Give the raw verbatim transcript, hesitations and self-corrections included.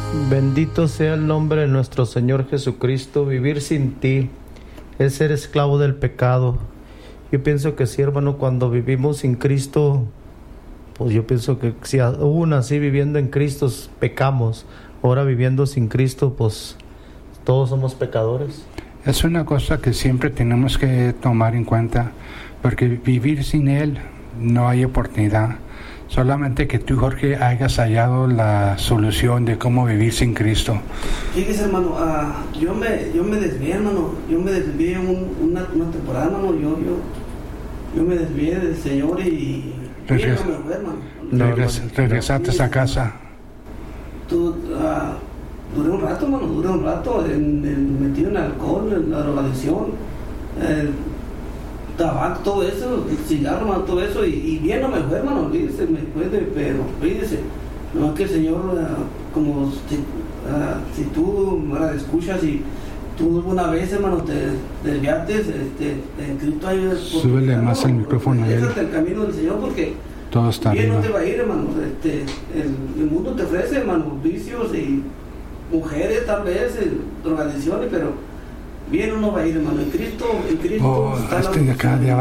Bendito sea el nombre de nuestro Señor Jesucristo. Vivir sin ti es ser esclavo del pecado. Yo pienso que sí, hermano, cuando vivimos sin Cristo, pues yo pienso que si aún así viviendo en Cristo pecamos, ahora viviendo sin Cristo, pues todos somos pecadores. Es una cosa que siempre tenemos que tomar en cuenta, porque vivir sin Él no hay oportunidad. Solamente que tú, Jorge, hayas hallado la solución de cómo vivir sin Cristo. Fíjese, hermano, uh, yo me yo me desvié, hermano. Yo me desvié un, una, una temporada, hermano. Yo, yo, yo me desvié del Señor y... Regres, no me fue, hermano. Regres, regresaste a casa. Tú, uh, duré un rato, hermano. Duré un rato en, en, metido en alcohol, en la drogadicción, el tabaco, todo eso, el cigarro, hermano, todo eso. Y, y bien no me fue, hermano. Olvídese, me fue de, pero olvídese. No es que el Señor, uh, como si, uh, si tú uh, escuchas y tú alguna vez, hermano, te desviates, este, en Cristo hay... Súbele más el micrófono a él. Déjate el camino del Señor porque todo está bien arriba. no te va a ir, hermano. Este, el, el mundo te ofrece, hermano, vicios y mujeres tal vez, drogadicciones, pero bien no va a ir, hermano. En Cristo, en Cristo Oh, está este de acá de